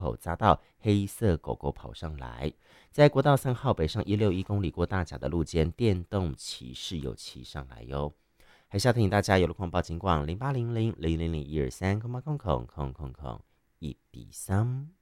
口匝道，黑色狗狗跑上来。在国道3号北上161公里过大甲的路肩，电动骑士有骑上来哟。还是要提醒大家，有路况报警广0800000123，空8空空空空空1比3。